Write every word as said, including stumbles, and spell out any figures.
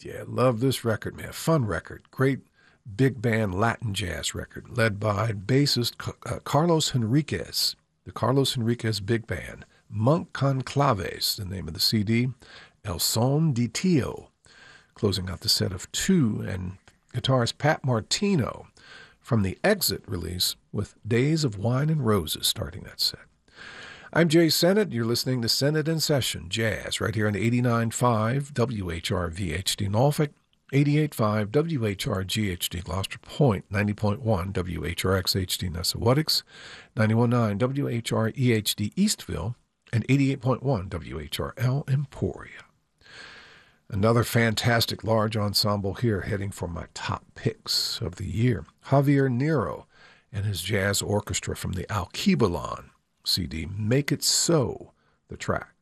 Yeah, love this record, man. Fun record. Great big band Latin jazz record led by bassist uh, Carlos Henriquez, the Carlos Henriquez Big Band. Monk Conclaves, the name of the C D. El Son de Tio, closing out the set of two, and guitarist Pat Martino from the Exit release with Days of Wine and Roses starting that set. I'm Jay Sennett. You're listening to Sennett in Session Jazz right here on eighty-nine point five W H R V H D Norfolk, eighty-eight point five W H R G H D Gloucester Point, ninety point one W H R X H D Nessawattix, ninety-one point nine W H R E H D Eastville, and eighty-eight point one W H R L Emporia. Another fantastic large ensemble here heading for my top picks of the year. Javier Nero and his jazz orchestra from the Alkebulan C D, Make It So, the track.